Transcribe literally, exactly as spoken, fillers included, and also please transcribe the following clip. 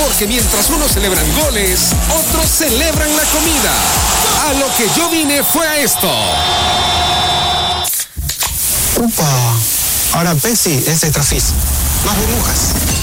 Porque mientras unos celebran goles, otros celebran la comida. A lo que yo vine fue a esto. Upa, ahora Pepsi es Tetrafis. Más burbujas.